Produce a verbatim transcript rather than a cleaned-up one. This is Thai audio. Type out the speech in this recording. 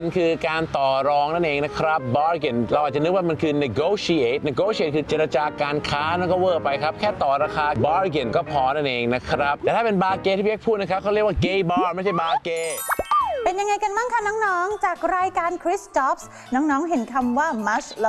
คือการต่อรองนั่นเองนะครับ bargain เราอาจจะนึกว่ามันคือ negotiate negotiate คือเจรจาการค้านั่นก็เวอร์ไปครับแค่ต่อราคา bargain ก็พอนั่นเองนะครับแต่ถ้าเป็นบาร์เกที่พี่เอกพูดนะครับเขาเรียกว่า gay bar ไม่ใช่บาร์เกเป็นยังไงกันบ้างคะน้องๆจากรายการ Chris Jobs น้องๆเห็นคำว่า much